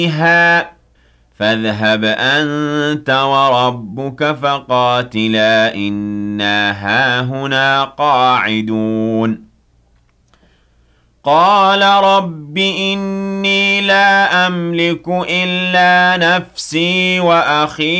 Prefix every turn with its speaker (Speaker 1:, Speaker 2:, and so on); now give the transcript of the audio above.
Speaker 1: فيها فاذهب أنت وربك فقاتلا إنا هاهنا قاعدون قال رب إني لا أملك إلا نفسي وأخي